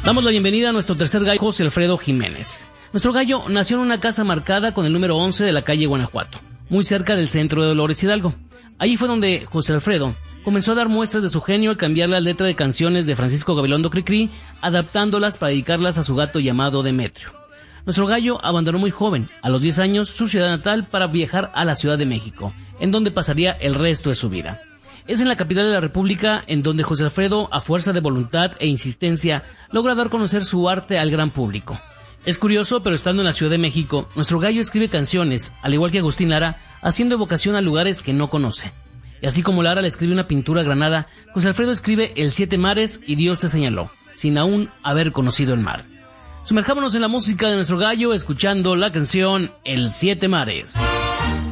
Damos la bienvenida a nuestro tercer gallo, José Alfredo Jiménez. Nuestro gallo nació en una casa marcada con el número 11 de la calle Guanajuato, muy cerca del centro de Dolores Hidalgo. Allí fue donde José Alfredo comenzó a dar muestras de su genio al cambiar la letra de canciones de Francisco Gabilondo Cricri, adaptándolas para dedicarlas a su gato llamado Demetrio. Nuestro gallo abandonó muy joven, a los 10 años, su ciudad natal para viajar a la Ciudad de México, en donde pasaría el resto de su vida. Es en la capital de la República en donde José Alfredo, a fuerza de voluntad e insistencia, logra dar a conocer su arte al gran público. Es curioso, pero estando en la Ciudad de México, nuestro gallo escribe canciones, al igual que Agustín Lara, haciendo evocación a lugares que no conoce. Y así como Lara le escribe una pintura a Granada, José Alfredo escribe El Siete Mares y Dios te señaló, sin aún haber conocido el mar. Sumerjámonos en la música de nuestro gallo escuchando la canción El Siete Mares.